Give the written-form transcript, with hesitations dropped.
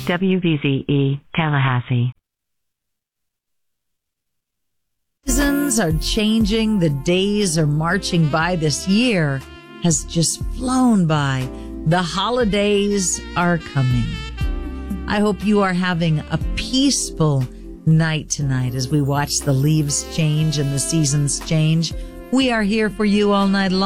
WVZE, Tallahassee. Seasons are changing. The days are marching by. This year has just flown by. The holidays are coming. I hope you are having a peaceful night tonight as we watch the leaves change and the seasons change. We are here for you all night long.